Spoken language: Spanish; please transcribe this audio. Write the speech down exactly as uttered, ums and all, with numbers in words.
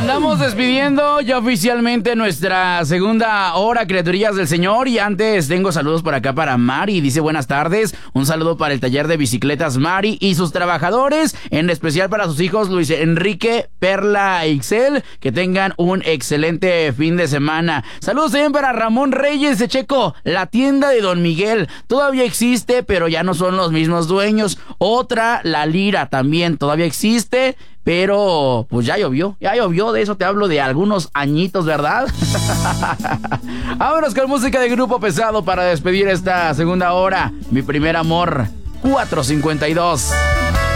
Andamos despidiendo ya oficialmente nuestra segunda hora, criaturillas del Señor. Y antes tengo saludos por acá para Mari. Dice buenas tardes. Un saludo para el taller de bicicletas Mari y sus trabajadores. En especial para sus hijos Luis Enrique, Perla e Ixel. Que tengan un excelente fin de semana. Saludos también para Ramón Reyes de Checo. La tienda de Don Miguel todavía existe, pero ya no son los mismos dueños. Otra, La Lira, también todavía existe, pero pues ya llovió, ya llovió, de eso te hablo de algunos añitos, ¿verdad? Vámonos con música de Grupo Pesado para despedir esta segunda hora. Mi primer amor, cuatro cincuenta y dos.